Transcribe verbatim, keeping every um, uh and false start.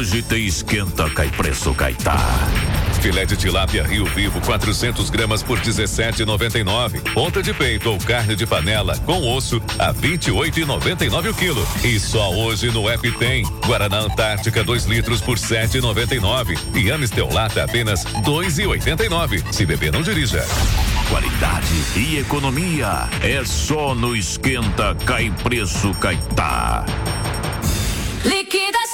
Hoje tem esquenta, cai preço, caetá. Filé de tilápia Rio Vivo, quatrocentos gramas por dezessete e noventa e nove. Ponta de peito ou carne de panela com osso a vinte e oito e noventa e nove o quilo. E só hoje no app tem Guaraná Antártica dois litros por sete e noventa e nove e Amistel Lata apenas dois e oitenta e nove. Se beber, não dirija. Qualidade e economia é só no esquenta, cai preço, caetá. Liquida